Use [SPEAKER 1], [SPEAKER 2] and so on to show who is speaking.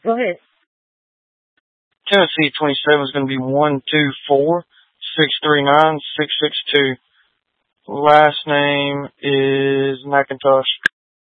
[SPEAKER 1] Go ahead.
[SPEAKER 2] Tennessee 27 is going to be 124-639-662. Last name is McIntosh.